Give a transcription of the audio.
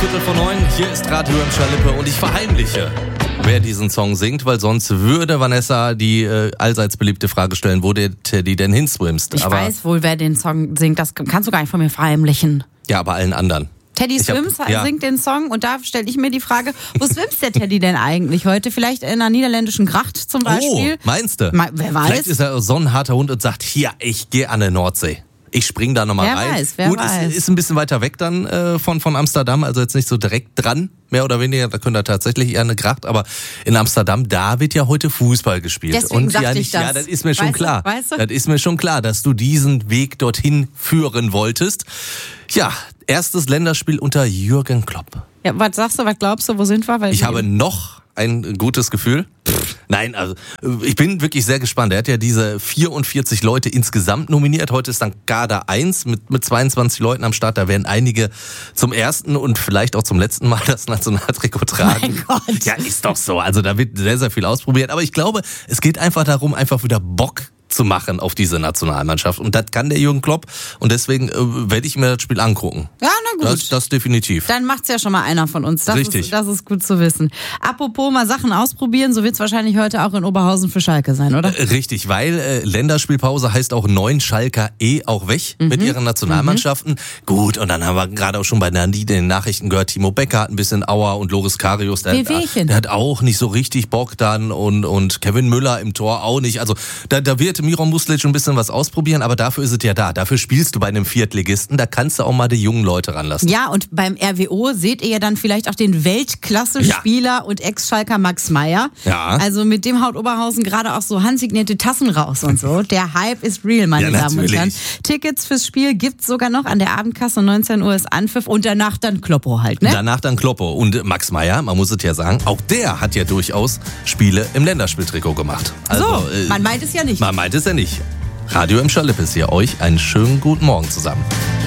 8:15. Hier ist Radio im Schalippe und ich verheimliche, wer diesen Song singt, weil sonst würde Vanessa die allseits beliebte Frage stellen, wo der Teddy denn hinswimst. Ich weiß wohl, wer den Song singt, das kannst du gar nicht von mir verheimlichen. Ja, aber allen anderen. Teddy Swims singt den Song und da stelle ich mir die Frage, wo schwimmt der Teddy denn eigentlich heute? Vielleicht in einer niederländischen Gracht zum Beispiel? Oh, meinst du? Wer weiß? Vielleicht ist er so ein harter Hund und sagt, hier, ich gehe an der Nordsee. Ich spring da nochmal rein. Wer Gut, weiß. ist ein bisschen weiter weg dann von Amsterdam, also jetzt nicht so direkt dran, mehr oder weniger. Da könnte er tatsächlich eher eine Gracht, aber in Amsterdam, da wird ja heute Fußball gespielt. Deswegen sagte ich das. Ja, das ist mir schon klar. Weißt du? Das ist mir schon klar, dass du diesen Weg dorthin führen wolltest. Ja, erstes Länderspiel unter Jürgen Klopp. Ja, was sagst du, was glaubst du, wo sind wir? Ich habe noch ein gutes Gefühl. Nein, also ich bin wirklich sehr gespannt. Er hat ja diese 44 Leute insgesamt nominiert. Heute ist dann Kader 1 mit 22 Leuten am Start. Da werden einige zum ersten und vielleicht auch zum letzten Mal das Nationaltrikot tragen. Mein Gott. Ja, ist doch so. Also da wird sehr, sehr viel ausprobiert. Aber ich glaube, es geht einfach darum, einfach wieder Bock zu machen auf diese Nationalmannschaft. Und das kann der Jürgen Klopp. Und deswegen werde ich mir das Spiel angucken. Ja, na gut. Das definitiv. Dann macht's ja schon mal einer von uns. Richtig. Das ist gut zu wissen. Apropos mal Sachen ausprobieren, so wird's wahrscheinlich heute auch in Oberhausen für Schalke sein, oder? Richtig, weil Länderspielpause heißt auch 9 Schalker auch weg mit ihren Nationalmannschaften. Gut, und dann haben wir gerade auch schon bei den Nachrichten gehört, Timo Becker hat ein bisschen Aua und Loris Karius, der hat auch nicht so richtig Bock dann und Kevin Müller im Tor auch nicht. Also da wird Miron Muslic ein bisschen was ausprobieren, aber dafür ist es ja da. Dafür spielst du bei einem Viertligisten, da kannst du auch mal die jungen Leute ranlassen. Ja, und beim RWO seht ihr ja dann vielleicht auch den Weltklasse-Spieler und Ex-Schalker Max Meyer. Ja. Also mit dem haut Oberhausen gerade auch so handsignierte Tassen raus und so. Der Hype ist real, meine Damen und Herren. Tickets fürs Spiel gibt's sogar noch an der Abendkasse. 19 Uhr ist Anpfiff und danach dann Kloppo halt, ne? Danach dann Kloppo. Und Max Meyer, man muss es ja sagen, auch der hat ja durchaus Spiele im Länderspieltrikot gemacht. Also, so, man meint es ja nicht. Man meint es ja nicht. Radio im Schalippe ist hier. Euch einen schönen guten Morgen zusammen.